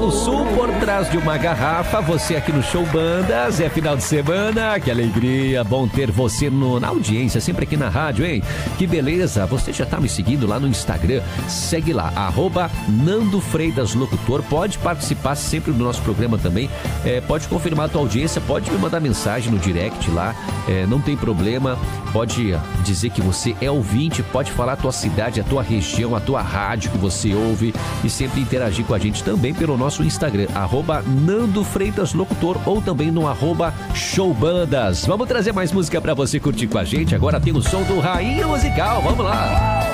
Polo Sul, por trás de uma garrafa. Você aqui no Show Bandas, é final de semana, que alegria, bom ter você na audiência, sempre aqui na rádio, hein? Que beleza, você já tá me seguindo lá no Instagram, segue lá, @Nando Freitas Locutor, pode participar sempre do nosso programa também, pode confirmar a tua audiência, pode me mandar mensagem no direct lá, não tem problema, pode dizer que você é ouvinte, pode falar a tua cidade, a tua região, a tua rádio que você ouve e sempre interagir com a gente também pelo nosso Instagram, @Nando Freitas Locutor ou também no @Showbandas. Vamos trazer mais música pra você curtir com a gente. Agora tem o som do Rainha Musical, vamos lá!